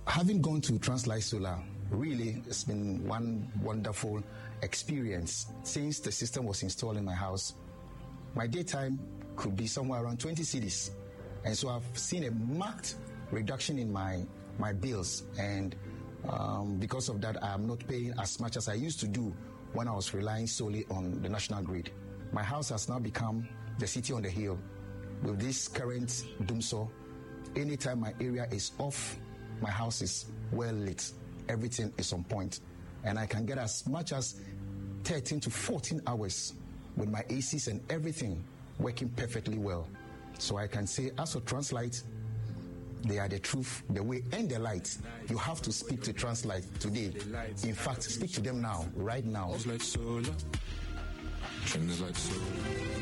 Having gone to Translight Solar, really, it's been one wonderful experience. Since the system was installed in my house, my daytime could be somewhere around 20 cedis. And so I've seen a marked reduction in my bills. And because of that, I'm not paying as much as I used to do when I was relying solely on the national grid. My house has now become the city on the hill. With this current Dumsor, anytime my area is off, my house is well lit. Everything is on point. And I can get as much as 13 to 14 hours with my ACs and everything working perfectly well. So I can say, as for Translight, they are the truth, the way, and the light. You have to speak to Translight today. In fact, speak to them now, right now.